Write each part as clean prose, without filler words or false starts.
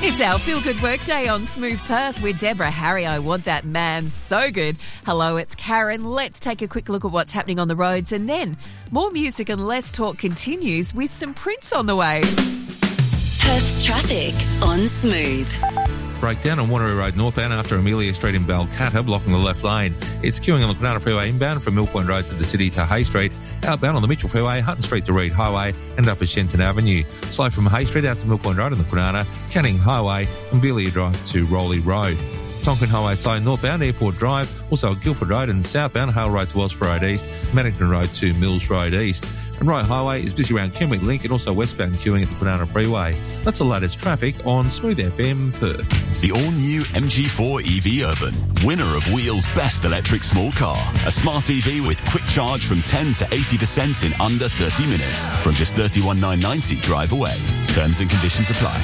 It's our Feel Good Workday on Smooth Perth with Deborah. Harry, I want that man so good. Hello, it's Karen. Let's take a quick look at what's happening on the roads, and then more music and less talk continues with some Prince on the way. Perth's traffic on Smooth. Breakdown on Wanneroo Road northbound after Amelia Street in Balcatta, blocking the left lane. It's queuing on the Kwinana Freeway inbound from Mill Point Road to the city to Hay Street. Outbound on the Mitchell Freeway, Hutton Street to Reed Highway and up at Shenton Avenue. Slow from Hay Street out to Mill Point Road on the Kwinana, Canning Highway and Belia Drive to Rowley Road. Tonkin Highway side northbound, Airport Drive, also Guildford Road, and southbound Hale Road to Wellsborough Road East, Maddington Road to Mills Road East. And Wright Highway is busy around Kenwick Link and also westbound queuing at the Kwinana Freeway. That's the latest traffic on Smooth FM Perth. The all-new MG4 EV Urban, winner of Wheels' best electric small car. A smart EV with quick charge from 10 to 80% in under 30 minutes. From just $31,990 drive away. Terms and conditions apply.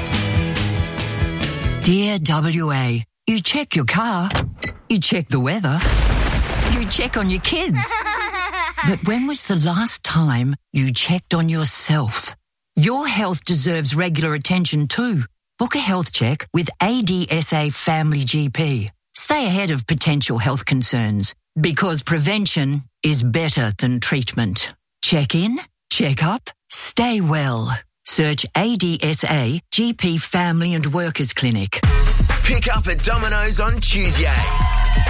Dear WA, you check your car, you check the weather, you check on your kids. But when was the last time you checked on yourself? Your health deserves regular attention too. Book a health check with ADSA Family GP. Stay ahead of potential health concerns because prevention is better than treatment. Check in, check up, stay well. Search ADSA GP Family and Workers Clinic. Pick up at Domino's on Tuesday.